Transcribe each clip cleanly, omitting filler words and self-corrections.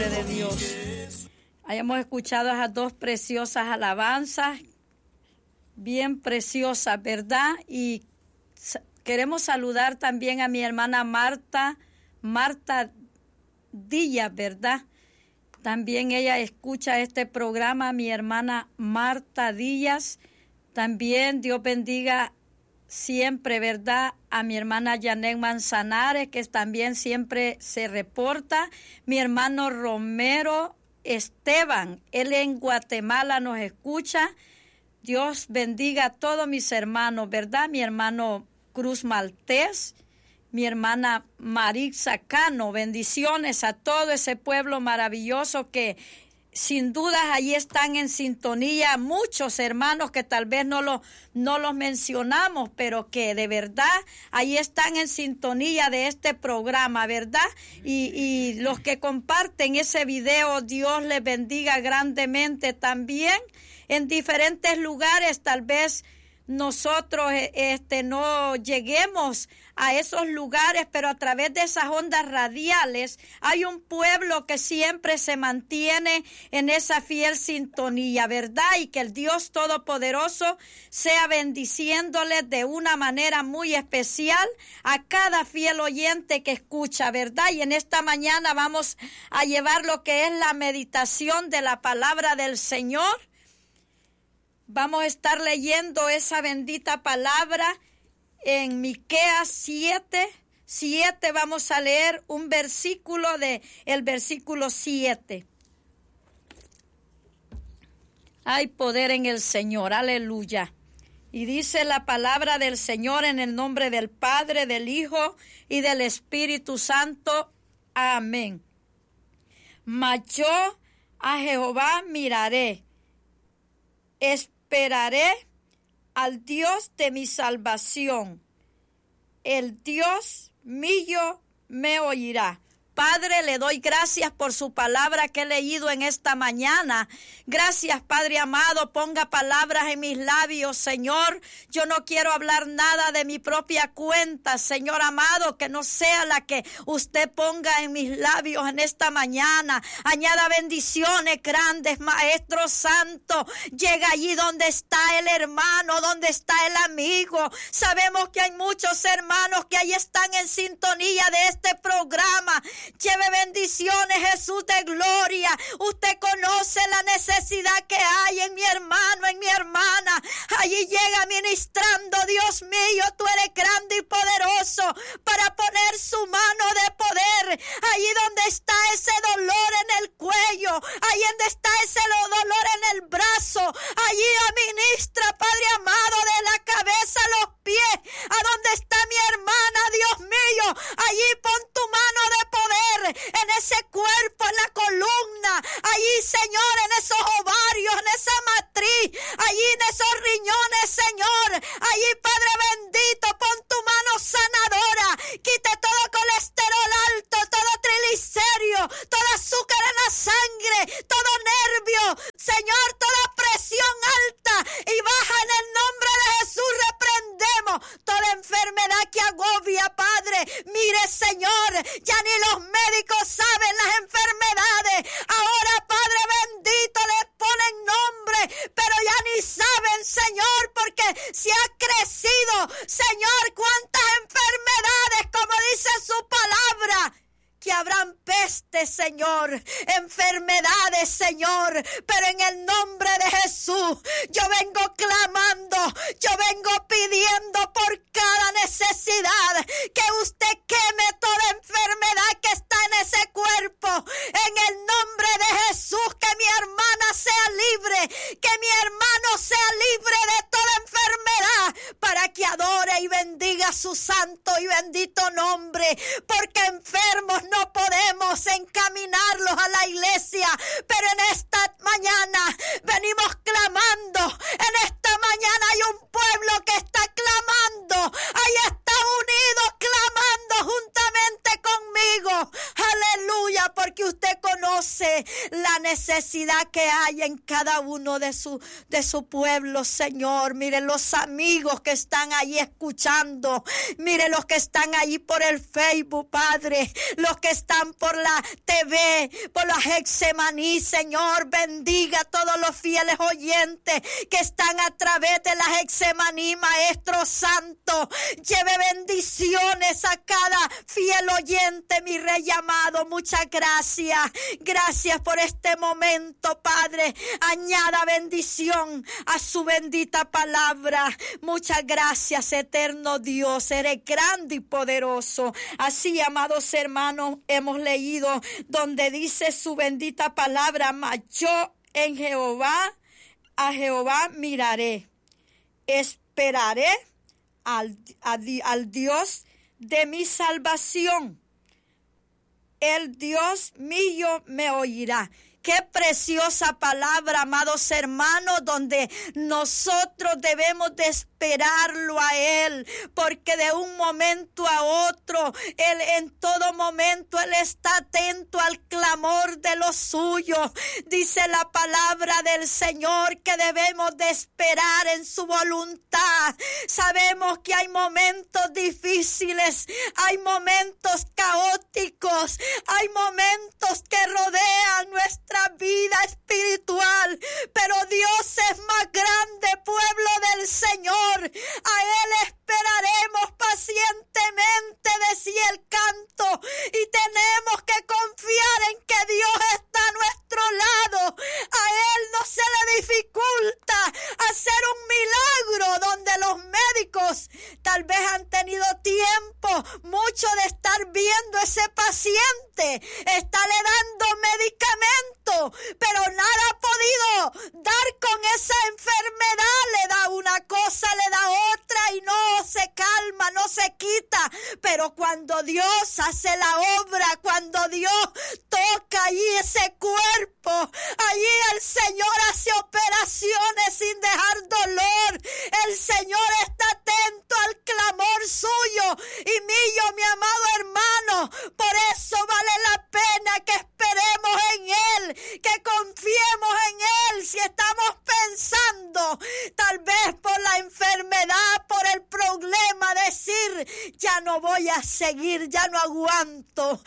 nombre de Dios. Hayamos escuchado esas dos preciosas alabanzas, bien preciosas, ¿verdad? Y queremos saludar también a mi hermana Marta Díaz, ¿verdad? También ella escucha este programa, mi hermana Marta Díaz. También Dios bendiga siempre, ¿verdad? A mi hermana Janet Manzanares, que también siempre se reporta. Mi hermano Romero Esteban, él en Guatemala nos escucha. Dios bendiga a todos mis hermanos, ¿verdad? Mi hermano Cruz Maltés, mi hermana Marixa Cano, bendiciones a todo ese pueblo maravilloso que sin dudas allí están en sintonía muchos hermanos que tal vez no los mencionamos, pero que de verdad ahí están en sintonía de este programa, ¿verdad? Y los que comparten ese video, Dios les bendiga grandemente también en diferentes lugares. Tal vez nosotros no lleguemos a esos lugares, pero a través de esas ondas radiales hay un pueblo que siempre se mantiene en esa fiel sintonía, ¿verdad? Y que el Dios Todopoderoso sea bendiciéndoles de una manera muy especial a cada fiel oyente que escucha, ¿verdad? Y en esta mañana vamos a llevar lo que es la meditación de la palabra del Señor. Vamos a estar leyendo esa bendita palabra en Miqueas 7 vamos a leer un versículo el versículo 7. Hay poder en el Señor, aleluya. Y dice la palabra del Señor en el nombre del Padre, del Hijo y del Espíritu Santo. Amén. Mas yo a Jehová miraré, esperaré al Dios de mi salvación. El Dios mío me oirá. Padre, le doy gracias por su palabra que he leído en esta mañana. Gracias, Padre amado, ponga palabras en mis labios, Señor. Yo no quiero hablar nada de mi propia cuenta, Señor amado, que no sea la que usted ponga en mis labios en esta mañana. Añada bendiciones grandes, Maestro Santo. Llega allí donde está el hermano, donde está el amigo. Sabemos que hay muchos hermanos que ahí están en sintonía de este programa. Lleve bendiciones, Jesús de gloria. Usted conoce la necesidad que hay en mi hermano, en mi hermana. Allí llega ministrando, Dios mío, tú eres grande y poderoso para poner su mano de poder. Allí donde está ese dolor en el cuello, allí donde está ese dolor en el brazo, allí administra, Padre amado, de la cabeza a los pies, a donde está mi hermana, Dios mío, allí pon tu mano de poder en ese cuerpo, en la columna, allí, Señor, en esos ovarios, en esa matriz, allí en esos riñones, Señor, allí, Padre bendito, pon tu mano sanadora, quite todo colesterol alto, todo triglicérido, todo azúcar en la sangre, todo nervio, Señor, toda presión alta, y baja en el nombre de Jesús. Reprendemos toda enfermedad que agobia, Padre. Mire, Señor, ya ni los médicos saben las enfermedades. Ahora, Padre bendito, les ponen nombre, pero ya ni saben, Señor, porque se ha crecido, Señor, cuántas enfermedades, como dice su palabra, que habrán peste, Señor, enfermedades, Señor, pero en el nombre de Jesús, yo vengo clamando, yo vengo pidiendo por cada necesidad, que usted queme toda enfermedad que está en ese cuerpo, en el nombre de Jesús, que mi hermana sea libre, que mi hermano sea libre de toda enfermedad, para que adore y bendiga su santo y bendito nombre, porque enfermos no podemos encaminarlos a la iglesia, pero en esta mañana venimos clamando, en esta mañana hay un pueblo que está clamando, ahí está unido clamando juntamente conmigo, aleluya, porque usted conoce conoce la necesidad que hay en cada uno de su pueblo, Señor. Mire los amigos que están ahí escuchando. Mire los que están ahí por el Facebook, Padre. Los que están por la TV, por la Getsemaní, Señor. Bendiga a todos los fieles oyentes que están a través de la Getsemaní, Maestro Santo. Lleve bendiciones a cada fiel oyente, mi Rey amado. Muchas gracias. Gracias por este momento, Padre. Añada bendición a su bendita palabra. Muchas gracias, eterno Dios. Eres grande y poderoso. Así, amados hermanos, hemos leído donde dice su bendita palabra: mas yo en Jehová, a Jehová miraré. Esperaré al Dios de mi salvación. El Dios mío me oirá. Qué preciosa palabra, amados hermanos, donde nosotros debemos de esperarlo a Él, porque de un momento a otro, Él en todo momento, Él está atento al clamor de los suyos. Dice la palabra del Señor que debemos de esperar en su voluntad. Sabemos que hay momentos difíciles, hay momentos caóticos, hay momentos que rodean nuestra vida espiritual, pero Dios es más grande, pueblo del Señor. A Él esperaremos pacientemente, decía el canto, y tenemos que confiar en que Dios está a nuestro lado. A Él no se le dificulta hacer un milagro donde los médicos tal vez han tenido tiempo mucho de estar viendo ese paciente, estarle dando medicamentos, pero nada ha podido dar con esa enfermedad. Le da una cosa, le da otra y no se calma, no se quita. Pero cuando Dios hace la obra, cuando Dios toca allí ese cuerpo, allí el Señor hace operaciones sin dejar dolor. El Señor está atento al clamor suyo y mío, mi amado hermano. Por eso vale la pena que esperemos en Él, que confiemos en Él. Si estamos pensando tal vez por la enfermedad, por el problema, decir: ya no voy a seguir, ya no aguanto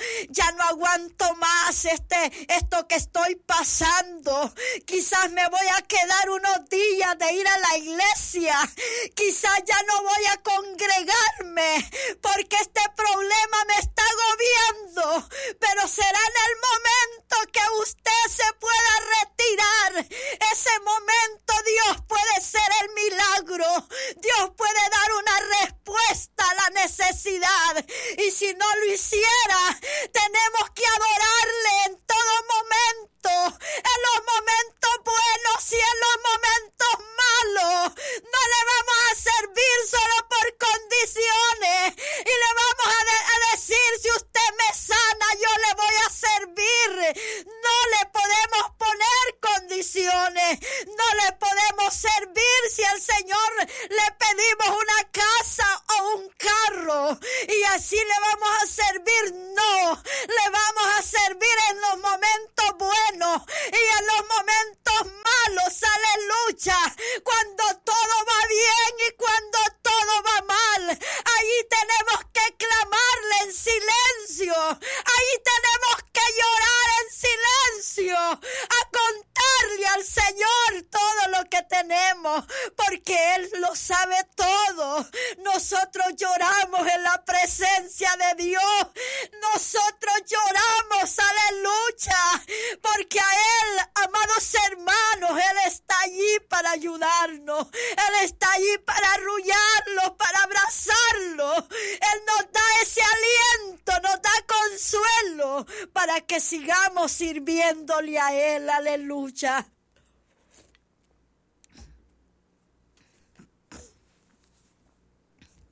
más esto que estoy pasando. Quizás me voy a quedar unos días de ir a la iglesia, quizás ya no voy a congregarme porque este problema me está agobiando, pero será en el momento que usted se pueda retirar. Ese momento Dios puede ser el milagro, Dios puede dar una respuesta a la necesidad, y si no lo hiciera, tenemos que adorarle en todo momento, en los momentos buenos y en los momentos malos. No le vamos a servir solo por condiciones y le vamos a decir: si usted me sana, yo le voy a servir. No le podemos poner condiciones, no le podemos servir si al Señor le pedimos una casa o un carro y así le vamos a servir. No, le vamos a servir en los momentos buenos y en los momentos malos. Aleluya. Cuando todo va bien y cuando todo va mal, ahí tenemos que clamarle en silencio, ahí tenemos que llorar en silencio, a contarle al Señor todo lo que tenemos, porque Él lo sabe todo. Nosotros lloramos en la presencia de Dios, nosotros lloramos, aleluya, porque a Él, amados hermanos, Él está allí para ayudarnos, Él está allí para arrullarlo, para abrazarlo. Él nos da ese aliento, nos da consuelo para que sigamos sirviéndole a Él, aleluya.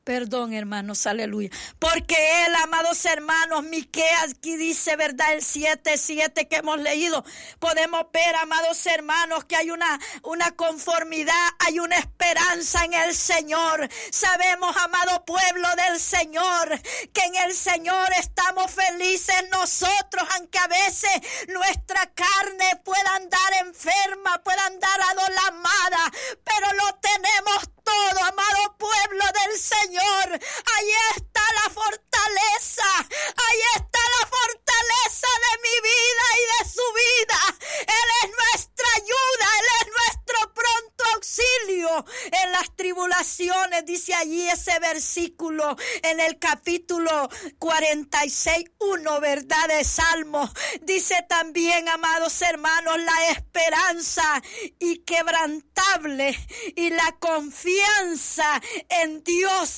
Perdón, hermanos, aleluya. Porque Él, amados hermanos, Miqueas aquí dice, ¿verdad? El 7:7 que hemos leído. Podemos ver, amados hermanos, que hay una conformidad, hay una esperanza en el Señor. Sabemos, amado pueblo del Señor, que en el Señor estamos felices nosotros, aunque a veces nuestra carne pueda andar enferma, pueda andar adolamada, pero lo tenemos todo, amado pueblo del Señor. Ahí está la fortaleza, ahí está la fortaleza de mi vida y de su vida. Él es nuestra ayuda, Él es nuestro pronto auxilio en las tribulaciones. Dice allí ese versículo en el capítulo 46:1, ¿verdad? De Salmos. Dice también, amados hermanos, la esperanza inquebrantable y la confianza en Dios,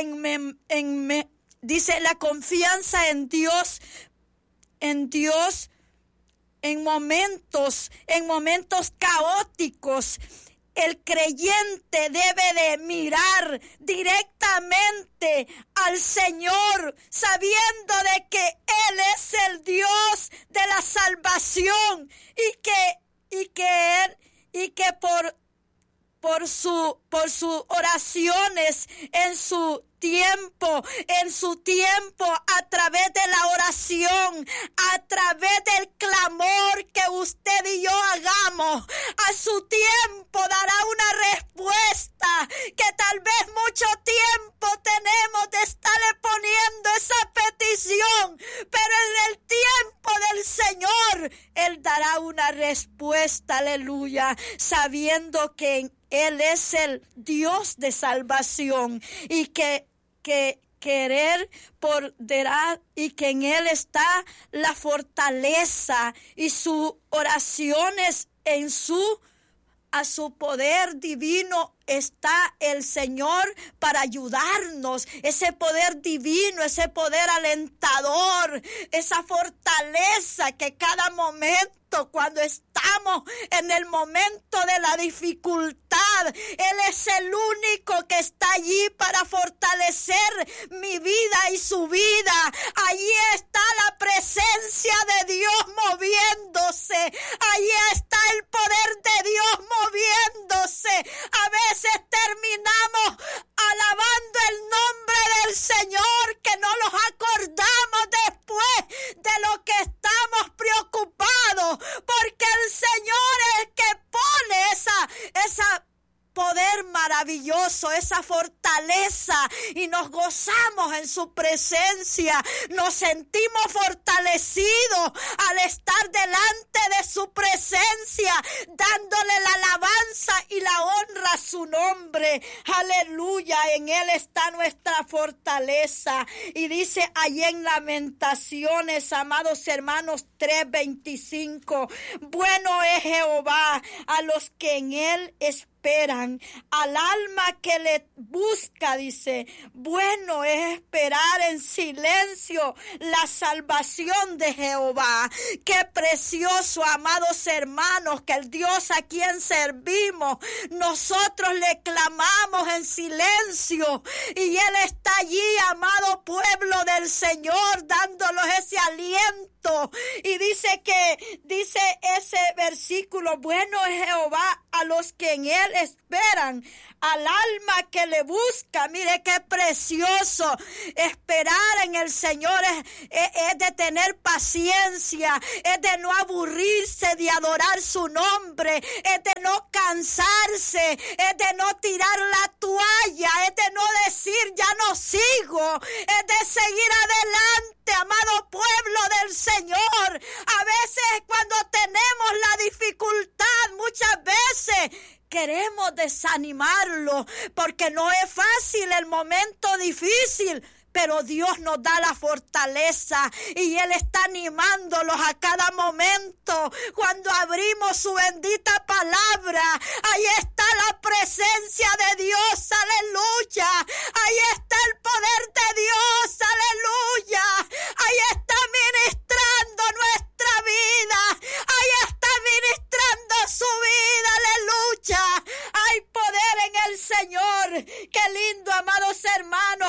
dice la confianza en Dios en momentos caóticos. El creyente debe de mirar directamente al Señor, sabiendo de que Él es el Dios de la salvación y que por sus oraciones en su tiempo, a través de la oración, a través del clamor que usted y yo hagamos, a su tiempo dará una respuesta que tal vez mucho tiempo tenemos de estarle poniendo esa petición, pero en el tiempo del Señor, Él dará una respuesta, aleluya, sabiendo que Él es el Dios de salvación y que querer poderá y que en Él está la fortaleza y sus oraciones a su poder divino está el Señor para ayudarnos. Ese poder divino, ese poder alentador, esa fortaleza que cada momento, cuando estamos en el momento de la dificultad, Él es el único que está allí para fortalecer mi vida y su vida. Allí está la presencia de Dios moviéndose. Allí está el poder de Dios moviéndose. A veces terminamos alabando el nombre del Señor, que no nos acordamos después de lo que estamos preocupados, porque el Señor es el que pone esa poder maravilloso, esa fortaleza, y nos gozamos en su presencia, nos sentimos fortalecidos al estar delante de su presencia, dándole la alabanza y la honra a su nombre. Aleluya, en Él está nuestra fortaleza. Y dice allí en Lamentaciones, amados hermanos, 3:25, bueno es Jehová a los que en Él esperan, al alma que le busca, dice, bueno es esperar en silencio la salvación de Jehová. Qué precioso, amados hermanos, que el Dios a quien servimos, nosotros le clamamos en silencio y Él está allí, amado pueblo del Señor, dándonos ese aliento. Y dice ese versículo, bueno es Jehová a los que en Él esperan, al alma que le busca. Mire qué precioso. Esperar en el Señor es de tener paciencia, es de no aburrirse de adorar su nombre, es de no cansarse, es de no tirar la toalla, es de no decir ya no sigo, es de seguir adelante, amado pueblo del Señor. A veces cuando tenemos la dificultad, muchas veces queremos desanimarlo, porque no es fácil el momento difícil, pero Dios nos da la fortaleza y Él está animándolos a cada momento. Cuando abrimos su bendita palabra, ahí está la presencia de Dios, aleluya. Ahí está el poder de Dios, aleluya. Ahí está ministrando nuestra vida, ahí está ministrando su vida, aleluya. Hay poder en el Señor. Qué lindo, amados hermanos,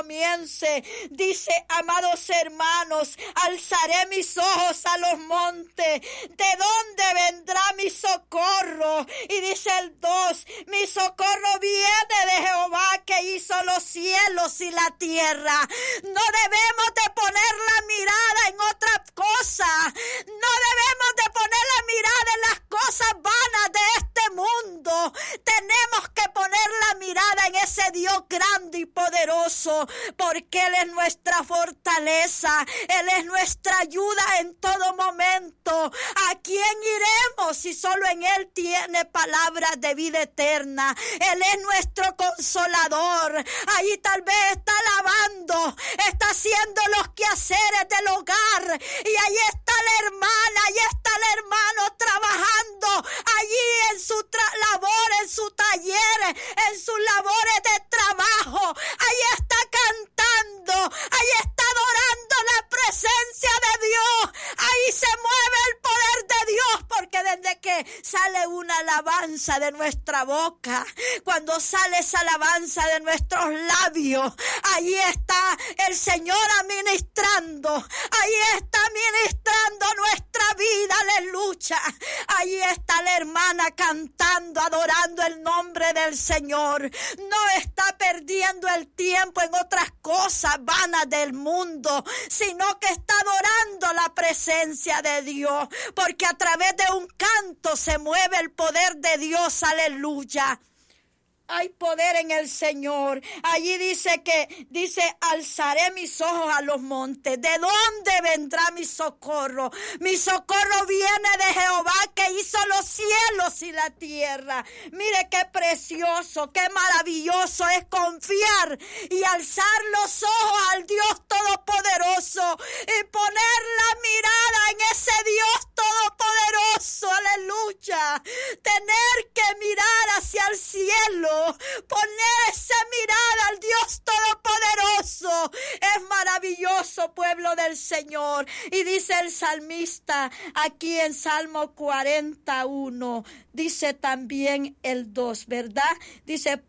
comience. Dice, amados hermanos, alzaré mis ojos a los montes. ¿De dónde vendrá mi socorro? Y dice el 2, mi socorro viene de Jehová que hizo los cielos y la tierra. No debemos de poner la mirada en otra cosa. No debemos de poner la mirada en las cosas vanas de este mundo. Tenemos que poner la mirada en ese Dios grande y poderoso, porque Él es nuestra fortaleza. Él es nuestra ayuda en todo momento. ¿A quién iremos si solo en Él tiene palabras de vida eterna? Él es nuestro consolador. Allí tal vez está lavando, está haciendo los quehaceres del hogar, y ahí está la hermana, ahí está el hermano trabajando allí en su labor, en su taller, en sus labores de trabajo. Ahí está cantando, ahí está adorando la presencia de Dios. Ahí se mueve el poder de Dios, porque desde que sale una alabanza de nuestra boca, cuando sale esa alabanza de nuestros labios, ahí está el Señor administrando, ahí está ministrando nuestra vida, aleluya. Ahí está la hermana cantando, adorando el nombre del Señor. No está perdiendo el tiempo en otras cosas vanas del mundo, sino que está adorando la presencia de Dios, porque a través de un canto se mueve el poder de Dios, aleluya. Hay poder en el Señor. Allí dice, alzaré mis ojos a los montes. ¿De dónde vendrá mi socorro? Mi socorro viene de Jehová que hizo los cielos y la tierra. Mire qué precioso, qué maravilloso es confiar y alzar los ojos al Dios Todopoderoso y poner la mirada en ese Dios Todopoderoso. Aleluya. Tener que mirar hacia el cielo, poner esa mirada al Dios Todopoderoso. Es maravilloso, pueblo del Señor. Y dice el salmista aquí en Salmo 41, dice también el 2, ¿verdad? Dice,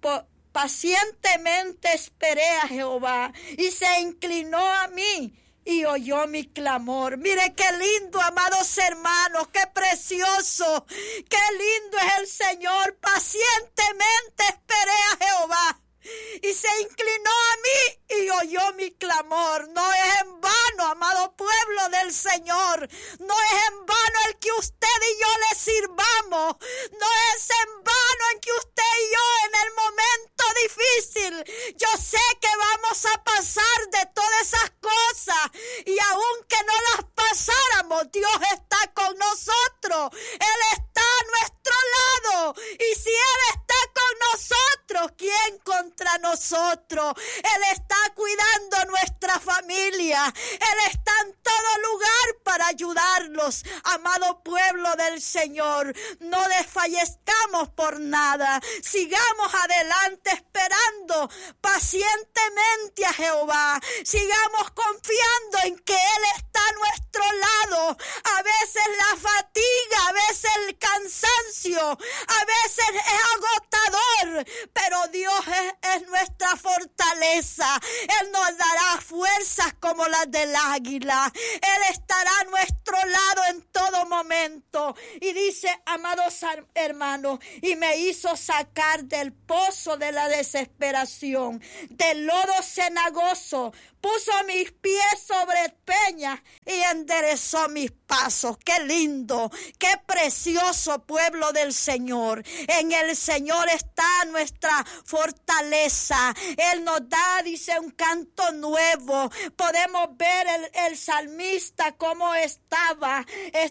pacientemente esperé a Jehová y se inclinó a mí y oyó mi clamor. Mire qué lindo, amados hermanos, qué precioso, qué lindo es el Señor. Pacientemente esperé a Jehová y se inclinó a mí y oyó mi clamor. No es en vano, amado pueblo del Señor, no es en vano el que usted y yo le sirvamos, no es en vano en que usted y yo en el momento difícil, yo sé que vamos a pasar de todas esas cosas, y aunque no las pasáramos, Dios está con nosotros. Él está a nuestro lado, y si Él está con nosotros, ¿quién contra nosotros? Él está cuidando nuestra familia, Él está en todo lugar para ayudarlos. Amado pueblo del Señor, no desfallezcamos por nada, sigamos adelante esperando pacientemente a Jehová, sigamos confiando en que Él está a nuestro lado. A veces la fatiga, a veces el cansancio, a veces es agotador, pero Dios es nuestra fortaleza. Él nos dará fuerzas como las del águila. Él estará a nuestro lado en todo momento. Y dice, amados hermanos, y me hizo sacar del pozo de la desesperación, del lodo cenagoso, puso mis pies sobre peñas y enderezó mis pasos. Qué lindo, qué precioso, pueblo del Señor. En el Señor está nuestra fortaleza. Él nos da, dice, un canto nuevo. Podemos ver el salmista cómo estaba,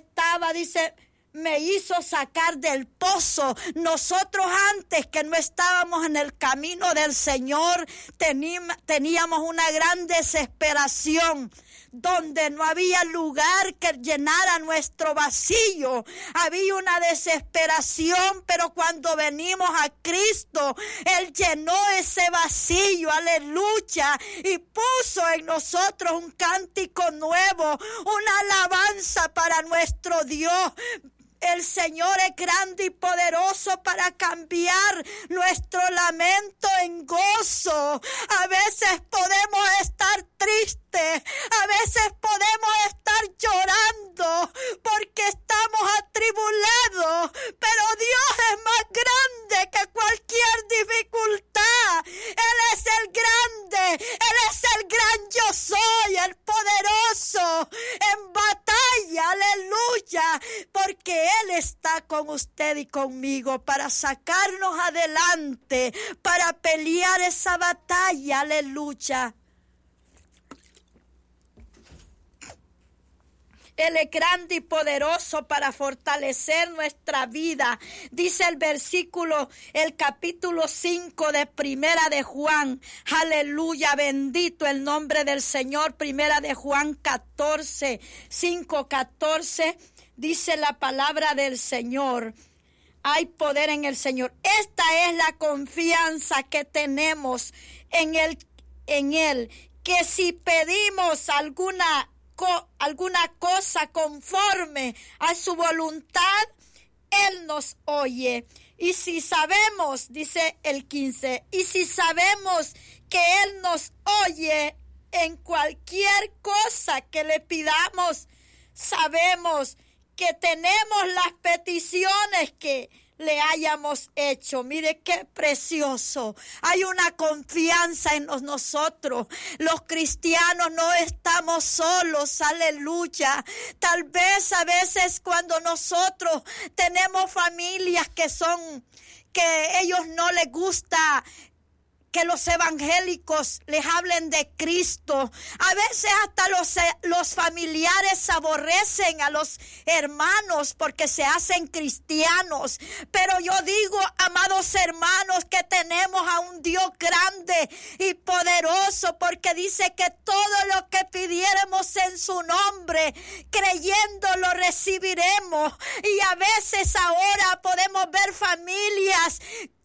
dice, me hizo sacar del pozo. Nosotros antes que no estábamos en el camino del Señor, teníamos una gran desesperación, donde no había lugar que llenara nuestro vacío. Había una desesperación, pero cuando venimos a Cristo, Él llenó ese vacío, aleluya, y puso en nosotros un cántico nuevo, una alabanza para nuestro Dios. El Señor es grande y poderoso para cambiar nuestro lamento en gozo. A veces podemos estar tristes, a veces podemos estar llorando porque estamos atribulados, pero Dios es más grande que cualquier dificultad. Él es el grande, Él es el gran yo soy, el poderoso en batalla, aleluya, porque Él está con usted y conmigo para sacarnos adelante, para pelear esa batalla, aleluya. Él es grande y poderoso para fortalecer nuestra vida. Dice el capítulo 5 de Primera de Juan. Aleluya, bendito el nombre del Señor. Primera de Juan 14, 5, 14. Dice la palabra del Señor. Hay poder en el Señor. Esta es la confianza que tenemos en Él. Que si pedimos alguna cosa conforme a su voluntad, Él nos oye. Y si sabemos, dice el 15, y si sabemos que Él nos oye en cualquier cosa que le pidamos, sabemos que tenemos las peticiones que le hayamos hecho. Mire qué precioso. Hay una confianza en nosotros. Los cristianos no estamos solos, aleluya. Tal vez a veces cuando nosotros tenemos familias que ellos no les gusta que los evangélicos les hablen de Cristo. A veces hasta los familiares aborrecen a los hermanos porque se hacen cristianos. Pero yo digo, amados hermanos, que tenemos a un Dios grande y poderoso, porque dice que todo lo que pidiéramos en su nombre, creyendo lo recibiremos. Y a veces ahora podemos ver familias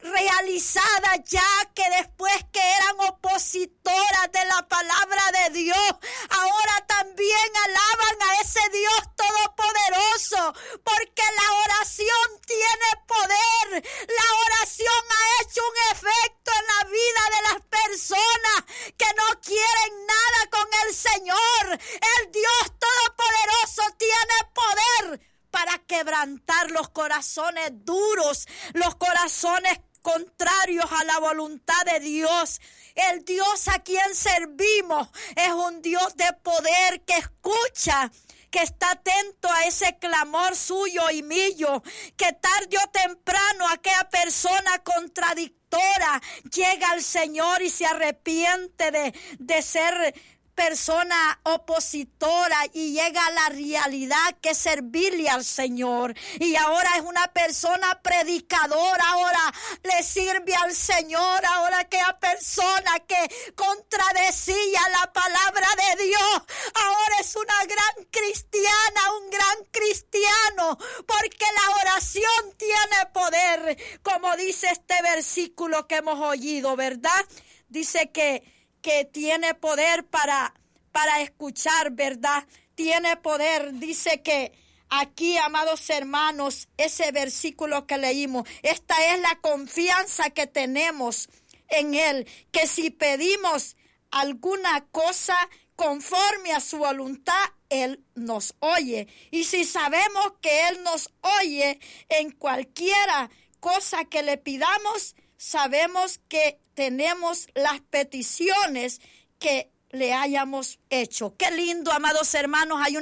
realizadas ya, que después que eran opositoras de la palabra de Dios, ahora también alaban a ese Dios todopoderoso, porque la oración tiene poder. La oración ha hecho un efecto en la vida de las personas que no quieren nada con el Señor. El Dios todopoderoso tiene poder para quebrantar los corazones duros, los corazones contrarios a la voluntad de Dios. El Dios a quien servimos es un Dios de poder que escucha, que está atento a ese clamor suyo y mío, que tarde o temprano aquella persona contradictora llega al Señor y se arrepiente de ser persona opositora y llega a la realidad que es servirle al Señor, y ahora es una persona predicadora, ahora le sirve al Señor. Ahora aquella persona que contradecía la palabra de Dios, ahora es una gran cristiana, un gran cristiano, porque la oración tiene poder, como dice este versículo que hemos oído, ¿verdad? Dice que tiene poder para escuchar, ¿verdad? Tiene poder. Dice que aquí, amados hermanos, ese versículo que leímos, esta es la confianza que tenemos en Él, que si pedimos alguna cosa conforme a su voluntad, Él nos oye. Y si sabemos que Él nos oye en cualquiera cosa que le pidamos, sabemos que tenemos las peticiones que le hayamos hecho. Qué lindo, amados hermanos, hay